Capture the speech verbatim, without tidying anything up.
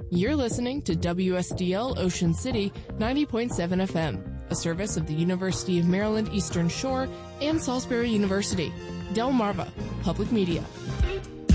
You're listening to W S D L Ocean City ninety point seven F M, a service of the University of Maryland Eastern Shore and Salisbury University. Delmarva Public Media.